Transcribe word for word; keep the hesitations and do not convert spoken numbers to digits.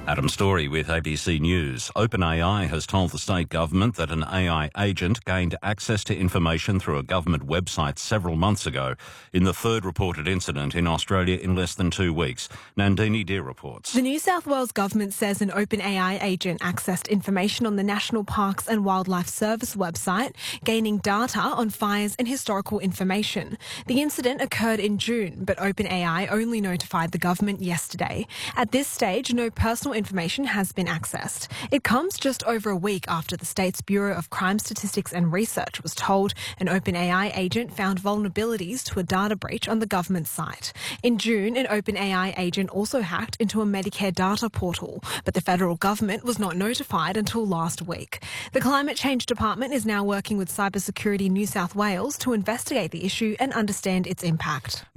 Adam Story with A B C News. OpenAI has told the state government that an A I agent gained access to information through a government website several months ago in the third reported incident in Australia in less than two weeks. Nandini Deer reports. The New South Wales government says an OpenAI agent accessed information on the National Parks and Wildlife Service website, gaining data on fires and historical information. The incident occurred in June, but OpenAI only notified the government yesterday. At this stage, no personal information has been accessed. It comes just over a week after the state's Bureau of Crime Statistics and Research was told an OpenAI agent found vulnerabilities to a data breach on the government site. In June, an OpenAI agent also hacked into a Medicare data portal, but the federal government was not notified until last week. The Climate Change Department is now working with Cybersecurity New South Wales to investigate the issue and understand its impact.